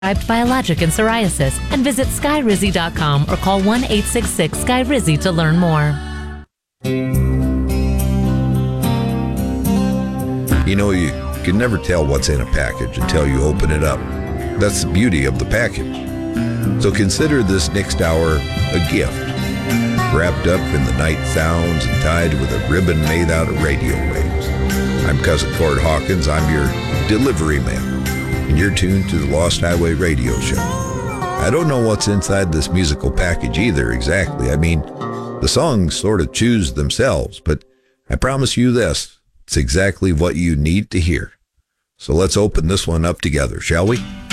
biologic and psoriasis, and visit skyrizzy.com or call 1-866-SKY-RIZZY to learn more. You know, you can never tell what's in a package until you open it up. That's the beauty of the package. So consider this next hour a gift, wrapped up in the night sounds and tied with a ribbon made out of radio waves. I'm Cousin Cord Hawkins. I'm your delivery man, and you're tuned to the Lost Highway Radio Show. I don't know what's inside this musical package either exactly. I mean, the songs sort of choose themselves, but I promise you this, it's exactly what you need to hear. So let's open this one up together, shall we?